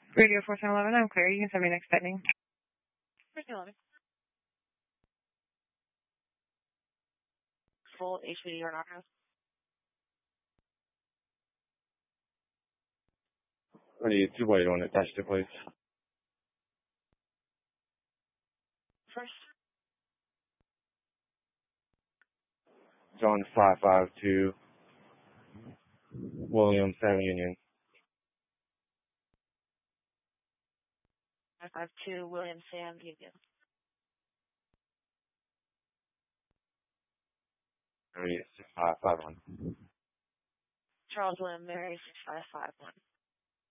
Radio 411, I'm clear. You can send me next setting. 411. Full HPD or knockout. Ready, 281 attached to place. First. John 552, William Sam Union. 552 William Sam Union. Ready, 6551. Charles William Mary 6551.